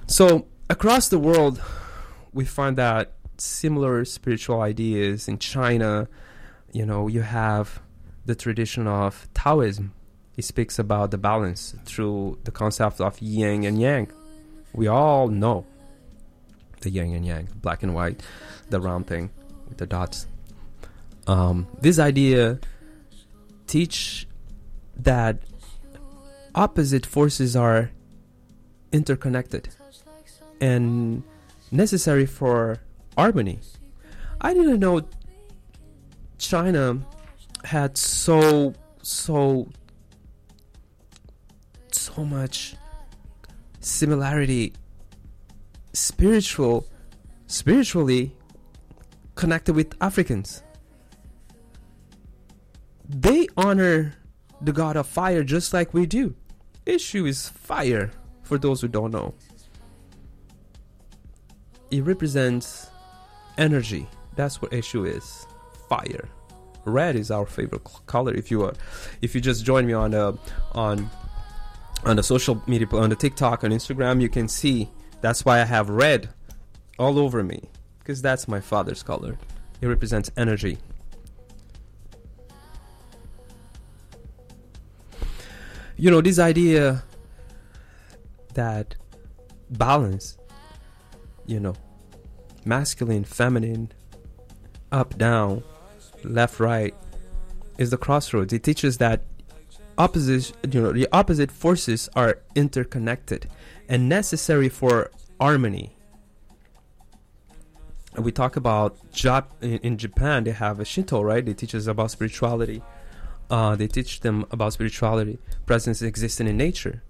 So across the world, we find that similar spiritual ideas. In China, you have the tradition of Taoism. It speaks about the balance through the concept of yin and yang. We all know the yin and yang, black and white, the round thing with the dots. This idea teach that opposite forces are interconnected and necessary for harmony. I didn't know China had so much similarity spiritually connected with Africans. They honor the god of fire just like we do. Issue is fire, for those who don't know. It represents energy. That's what Eshu is. Fire. Red is our favorite color. If you just join me on the social media, on the TikTok, on Instagram, you can see that's why I have red all over me, because that's my father's color. It represents energy. This idea that balance, masculine, feminine, up, down, left, right, is the crossroads. It teaches that the opposite forces are interconnected and necessary for harmony. And we talk about in Japan, they have a Shinto, right? They teach us about spirituality. They teach them about spirituality, presence existing in nature.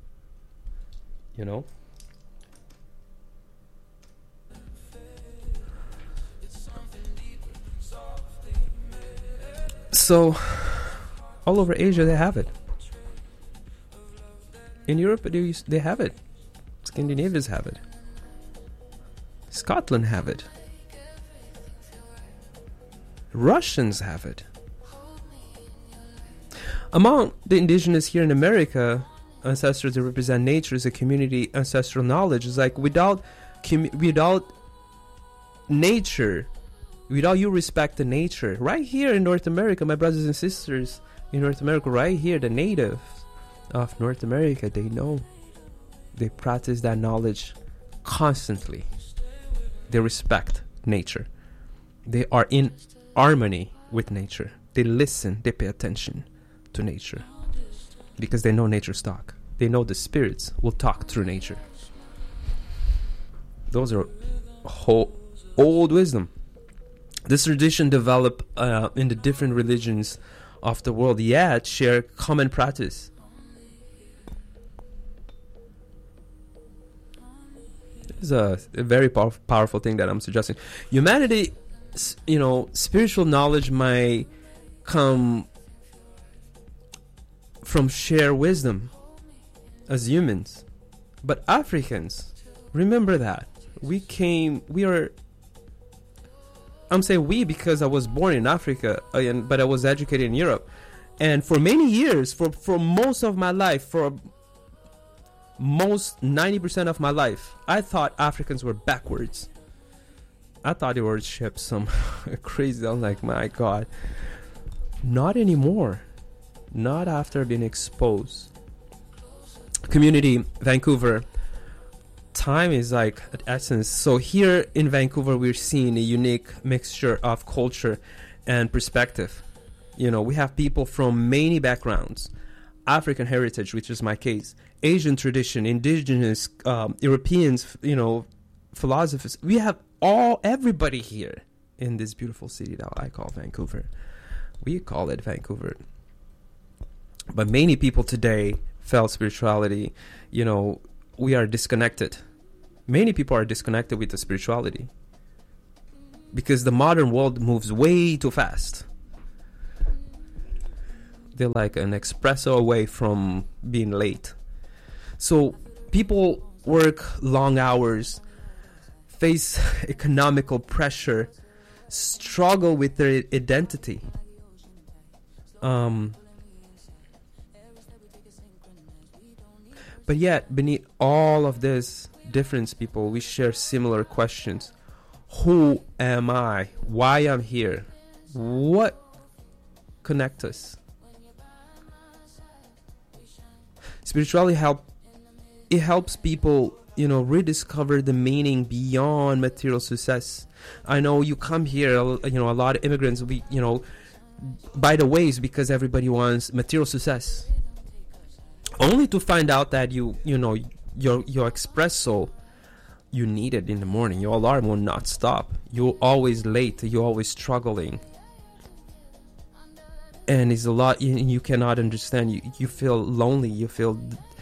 So, all over Asia, they have it. In Europe, they have it. Scandinavians have it. Scotland have it. Russians have it. Among the indigenous here in America, ancestors that represent nature as a community, ancestral knowledge is like without nature, without you respect the nature. Right here in North America, my brothers and sisters in North America, right here, the natives of North America, they know. They practice that knowledge constantly. They respect nature. They are in harmony with nature. They listen, they pay attention to nature because they know nature's talk. They know the spirits will talk through nature. Those are old wisdom. This tradition developed in the different religions of the world, yet share common practice. This is a very powerful thing that I'm suggesting. Humanity, spiritual knowledge might come from shared wisdom as humans, but Africans, remember that I'm saying we because I was born in Africa, but I was educated in Europe, and for many years, for most of my life, for most 90% of my life, I thought Africans were backwards. I thought they were shipped some crazy. I'm like, my God, not anymore. Not after being exposed. Community, Vancouver. Time is like an essence. So here in Vancouver, we're seeing a unique mixture of culture and perspective. We have people from many backgrounds. African heritage, which is my case. Asian tradition, indigenous, Europeans, philosophers. We have everybody here in this beautiful city that I call Vancouver. We call it Vancouver. But many people today felt spirituality, we are disconnected. Many people are disconnected with the spirituality because the modern world moves way too fast. They're like an espresso away from being late. So people work long hours, face economical pressure, struggle with their identity. But yet, beneath all of this difference, people, we share similar questions. Who am I? Why I'm here? What connects us? Spirituality helps people, rediscover the meaning beyond material success. I know you come here, a lot of immigrants, by the ways, because everybody wants material success. Only to find out that your espresso, you need it in the morning. Your alarm will not stop. You're always late. You're always struggling. And it's a lot you cannot understand. You feel lonely. You feel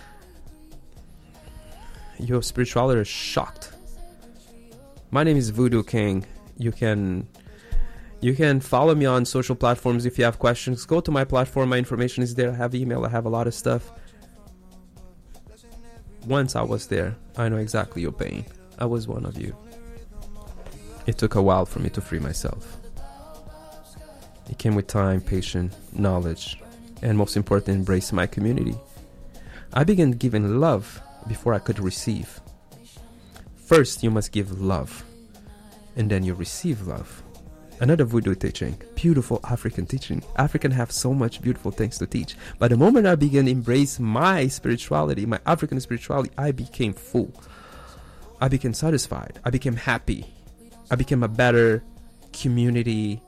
your spirituality is shocked. My name is Voodoo King. You can follow me on social platforms if you have questions. Go to my platform. My information is there. I have email. I have a lot of stuff. Once I was there, I know exactly your pain. I was one of you. It took a while for me to free myself. It came with time, patience, knowledge, and most important, embrace my community. I began giving love before I could receive. First, you must give love, and then you receive love. Another voodoo teaching, beautiful African teaching. Africans have so much beautiful things to teach. But the moment I began to embrace my spirituality, my African spirituality, I became full. I became satisfied. I became happy. I became a better community.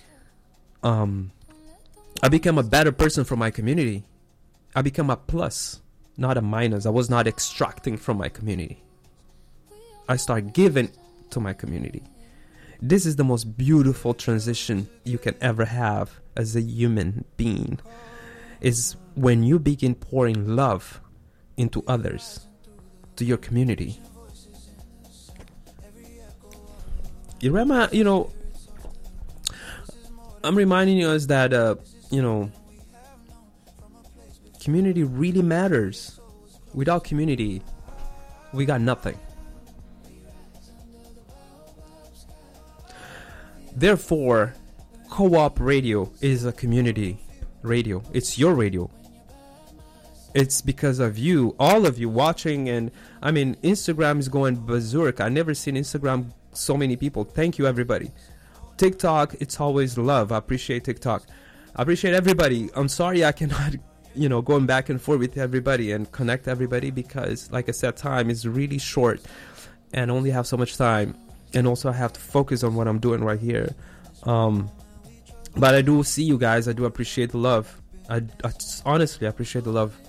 I became a better person for my community. I became a plus, not a minus. I was not extracting from my community. I started giving to my community. This is the most beautiful transition you can ever have as a human being. Is when you begin pouring love into others, to your community. I'm reminding us that, community really matters. Without community, we got nothing. Therefore, Co-op Radio is a community radio. It's your radio. It's because of you, all of you watching. And Instagram is going berserk. I never seen Instagram so many people. Thank you, everybody. TikTok, it's always love. I appreciate TikTok. I appreciate everybody. I'm sorry I cannot, going back and forth with everybody and connect everybody because, like I said, time is really short and only have so much time. And also I have to focus on what I'm doing right here. But I do see you guys. I do appreciate the love. I honestly appreciate the love.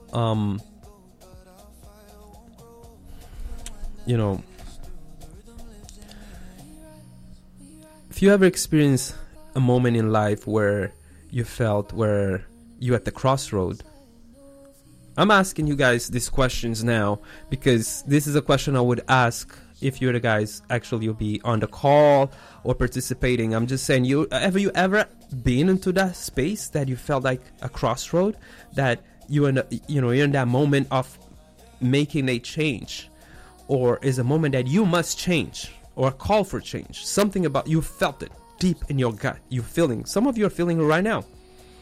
If you ever experience a moment in life where you felt where you're at the crossroad, I'm asking you guys these questions now because this is a question I would ask if you're the guys actually will be on the call or participating. I'm just saying, have you ever been into that space that you felt like a crossroad, that you're in that moment of making a change, or is a moment that you must change, or a call for change? Something about you felt it deep in your gut. You're feeling. Some of you are feeling it right now.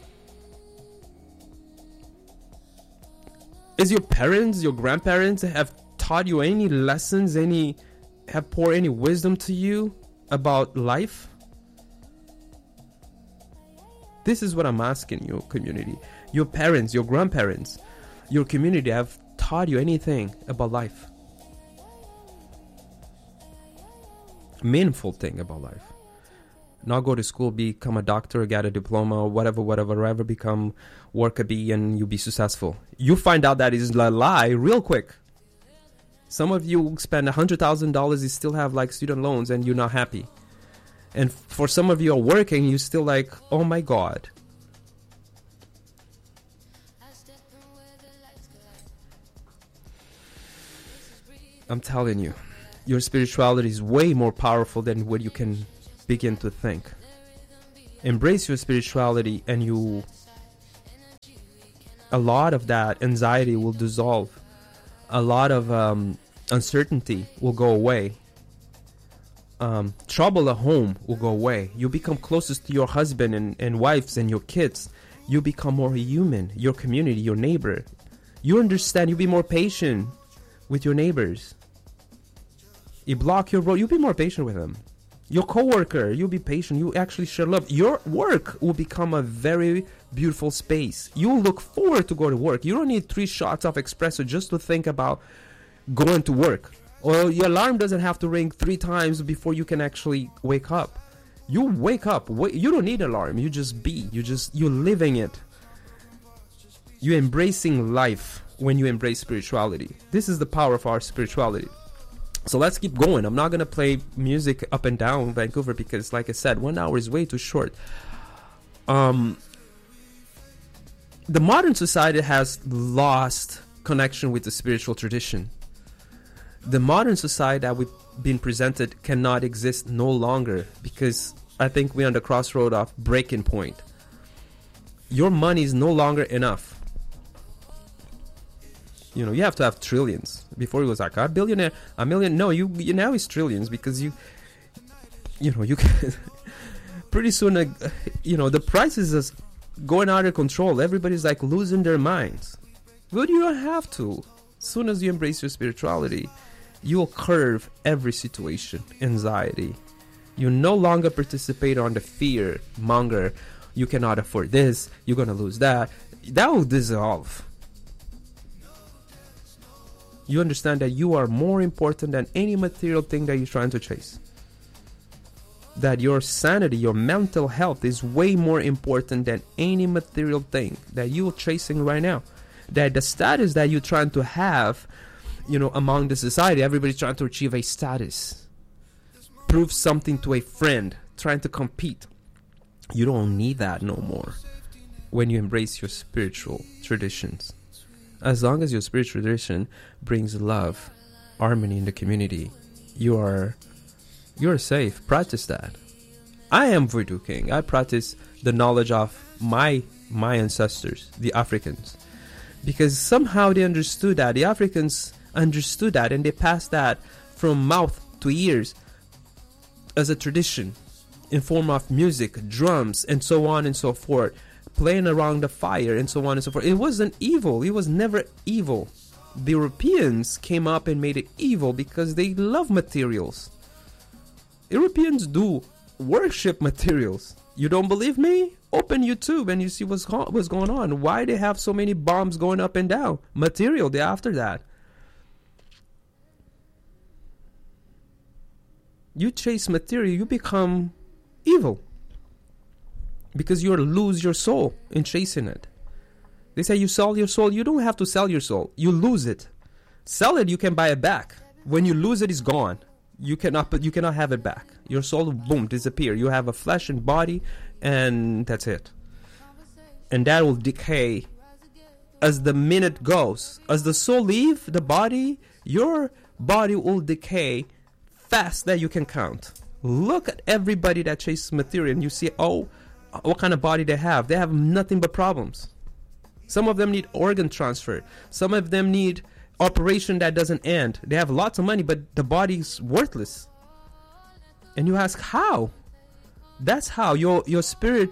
Is your parents, your grandparents have taught you any lessons, have poured any wisdom to you about life? This is what I'm asking your community. Your parents, your grandparents, your community have taught you anything about life? Meaningful thing about life. Not go to school, become a doctor, get a diploma, whatever, become work a bee and you be successful. You find out that is a lie real quick. Some of you spend $100,000, you still have like student loans and you're not happy. And for some of you are working, you still like, oh my God. I'm telling you, your spirituality is way more powerful than what you can begin to think. Embrace your spirituality and a lot of that anxiety will dissolve. A lot of uncertainty will go away. Trouble at home will go away. You become closest to your husband and wives and your kids. You become more human. Your community, your neighbor, You understand. You be more patient with your neighbors. You block your road. You be more patient with them. Your coworker, you'll be patient. You actually share love. Your work will become a very beautiful space. You'll look forward to go to work. You don't need 3 shots of espresso just to think about going to work. Or your alarm doesn't have to ring 3 times before you can actually wake up. You wake up. You don't need alarm. You just be. You're living it. You're embracing life when you embrace spirituality. This is the power of our spirituality. So let's keep going. I'm not going to play music up and down Vancouver because, like I said, 1 hour is way too short. The modern society has lost connection with the spiritual tradition. The modern society that we've been presented cannot exist no longer because I think we're on the crossroad of breaking point. Your money is no longer enough. You know, you have to have trillions. Before it was like a billionaire, a million. No, you now it's trillions because you can pretty soon, the prices is going out of control. Everybody's like losing their minds. But you don't have to. As soon as you embrace your spirituality, you will curve every situation. Anxiety. You no longer participate on the fear monger. You cannot afford this. You're gonna lose that. That will dissolve. You understand that you are more important than any material thing that you're trying to chase. That your sanity, your mental health is way more important than any material thing that you're chasing right now. That the status that you're trying to have, among the society, everybody's trying to achieve a status. Prove something to a friend, trying to compete. You don't need that no more when you embrace your spiritual traditions. As long as your spiritual tradition brings love, harmony in the community, you're safe. Practice that. I am Voodoo King. I practice the knowledge of my ancestors, the Africans, because somehow they understood that. The Africans understood that, and they passed that from mouth to ears as a tradition in form of music, drums, and so on and so forth. Playing around the fire and so on and so forth. It wasn't evil. It was never evil. The Europeans came up and made it evil because they love materials. Europeans do worship materials. You don't believe me? Open YouTube and you see what's going on. Why they have so many bombs going up and down? Material, they're after that. You chase material, you become evil. Because you lose your soul in chasing it. They say you sell your soul. You don't have to sell your soul. You lose it. Sell it, you can buy it back. When you lose it, it's gone. You cannot have it back. Your soul, boom, disappear. You have a flesh and body, and that's it. And that will decay as the minute goes. As the soul leave the body, your body will decay fast that you can count. Look at everybody that chases material, and you see, what kind of body they have. They have nothing but problems. Some of them need organ transfer. Some of them need operation that doesn't end. They have lots of money, but the body's worthless. And you ask how? That's how your spirit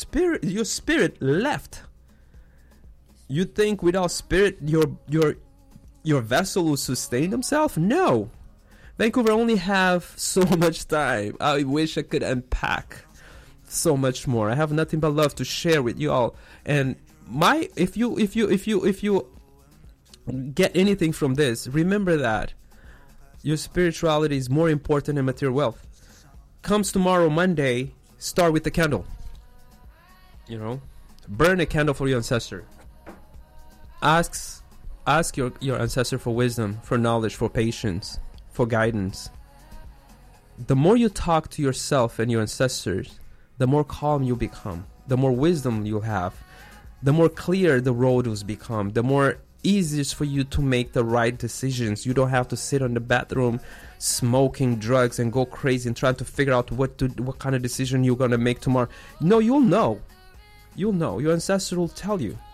left. You think without spirit your vessel will sustain themselves? No. Vancouver only have so much time. I wish I could unpack so much more. I have nothing but love to share with you all. And if you get anything from this, remember that your spirituality is more important than material wealth. Comes tomorrow, Monday, start with the candle. Burn a candle for your ancestor. Ask your ancestor for wisdom, for knowledge, for patience, for guidance. The more you talk to yourself and your ancestors, the more calm you become, the more wisdom you have, the more clear the road will become, the more easier it's for you to make the right decisions. You don't have to sit in the bathroom smoking drugs and go crazy and trying to figure out what kind of decision you're going to make tomorrow. No, you'll know. Your ancestor will tell you.